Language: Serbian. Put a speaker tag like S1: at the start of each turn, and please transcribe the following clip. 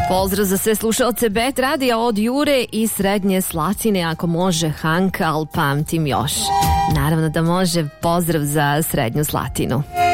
S1: Pozdrav za sve slušalce Bet radija od Jure i Srednje Slatine. Ako može Hankal, pamtim još. Naravno da može. Pozdrav za Srednju Slatinu.